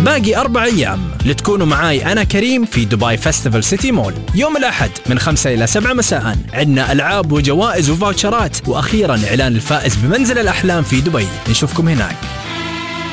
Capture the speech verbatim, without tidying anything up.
باقي أربع أيام لتكونوا معاي أنا كريم في دبي فيستيفال سيتي مول يوم الأحد من خمسة إلى سبعة مساء. عندنا ألعاب وجوائز وفاوتشرات، وأخيرا إعلان الفائز بمنزل الأحلام في دبي. نشوفكم هناك.